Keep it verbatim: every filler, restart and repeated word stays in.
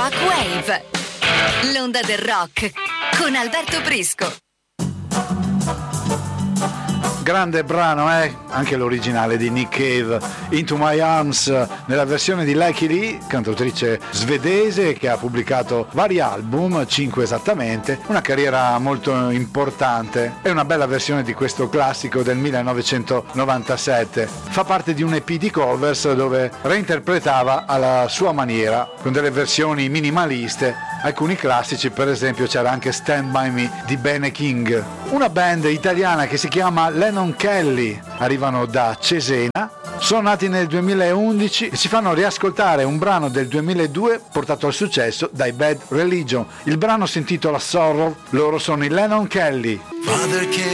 Rock Wave, l'onda del rock con Alberto Prisco. Grande brano, eh? Anche l'originale di Nick Cave, Into My Arms, nella versione di Lucky Lee, cantautrice svedese che ha pubblicato vari album, cinque esattamente, una carriera molto importante. È una bella versione di questo classico del millenovecentonovantasette. Fa parte di un E P di covers dove reinterpretava alla sua maniera, con delle versioni minimaliste, alcuni classici. Per esempio c'era anche Stand By Me di Bene King. Una band italiana che si chiama Lennon Kelly, arrivano da Cesena, sono nati nel duemilaundici e si fanno riascoltare un brano del duemiladue portato al successo dai Bad Religion. Il brano si intitola Sorrow, loro sono i Lennon Kelly.